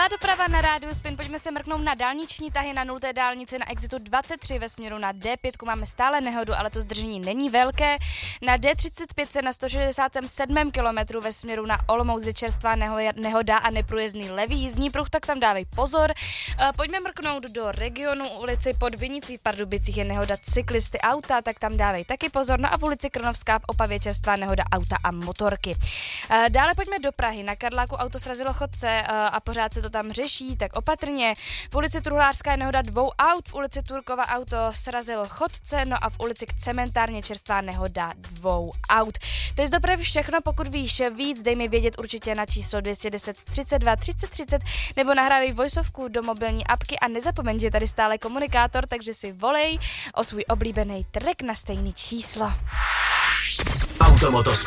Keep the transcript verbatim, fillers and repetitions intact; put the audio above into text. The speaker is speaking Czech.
Milá doprava na rádiu Spin, pojďme se mrknout na dálniční tahy na nulté dálnici na exitu dvacet tři ve směru na D pět. Máme stále nehodu, ale to zdržení není velké. Na D třicet pět na sto šedesát sedm kilometrů ve směru na Olomouc je čerstvá nehoda a neprůjezdný levý jízdní pruh, tak tam dávej pozor. Pojďme mrknout do regionu. Ulici Pod Vinicí v Pardubicích je nehoda cyklisty auta, tak tam dávej taky pozor. No a v ulici Kronovská v Opavě čerstvá nehoda auta a motorky. Dále pojďme do Prahy. Na Karláku auto srazilo chodce a pořád se to tam řeší, tak opatrně. V ulici Truhlářská je nehoda dvou aut, v ulici Turkova auto srazilo chodce, no a v ulici k Cementárně čerstvá nehoda dvou aut. To je z dopravy všechno, pokud víš víc, dej mi vědět určitě na číslo dvě set deset třicet dva třicet třicet nebo nahrávej voiceovku do mobilní apky a nezapomeň, že tady stále komunikátor, takže si volej o svůj oblíbený track na stejný číslo. Automoto